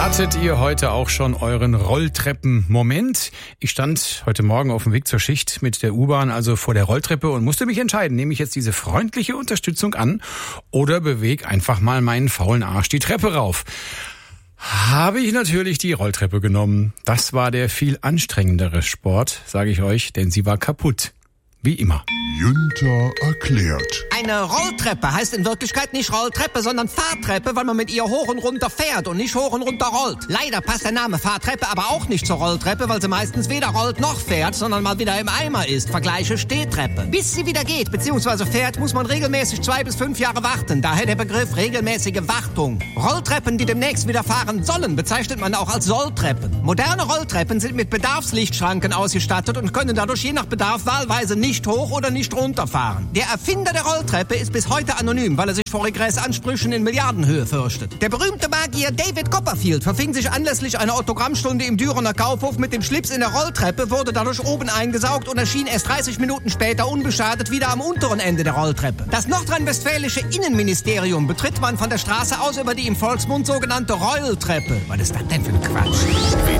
Hattet ihr heute auch schon euren Rolltreppen-Moment? Ich stand heute Morgen auf dem Weg zur Schicht mit der U-Bahn, also vor der Rolltreppe, und musste mich entscheiden, nehme ich jetzt diese freundliche Unterstützung an oder bewege einfach mal meinen faulen Arsch die Treppe rauf? Habe ich natürlich die Rolltreppe genommen. Das war der viel anstrengendere Sport, sage ich euch, denn sie war kaputt. Wie immer. Günther erklärt. Eine Rolltreppe heißt in Wirklichkeit nicht Rolltreppe, sondern Fahrtreppe, weil man mit ihr hoch und runter fährt und nicht hoch und runter rollt. Leider passt der Name Fahrtreppe aber auch nicht zur Rolltreppe, weil sie meistens weder rollt noch fährt, sondern mal wieder im Eimer ist. Vergleiche Stehtreppe. Bis sie wieder geht bzw. fährt, muss man regelmäßig 2 bis 5 Jahre warten. Daher der Begriff regelmäßige Wartung. Rolltreppen, die demnächst wieder fahren sollen, bezeichnet man auch als Solltreppen. Moderne Rolltreppen sind mit Bedarfslichtschranken ausgestattet und können dadurch je nach Bedarf wahlweise nicht hoch oder nicht runterfahren. Der Erfinder der Rolltreppe ist bis heute anonym, weil er sich vor Regressansprüchen in Milliardenhöhe fürchtet. Der berühmte Magier David Copperfield verfing sich anlässlich einer Autogrammstunde im Dürener Kaufhof mit dem Schlips in der Rolltreppe, wurde dadurch oben eingesaugt und erschien erst 30 Minuten später unbeschadet wieder am unteren Ende der Rolltreppe. Das nordrhein-westfälische Innenministerium betritt man von der Straße aus über die im Volksmund sogenannte Rolltreppe. Was ist das denn für ein Quatsch?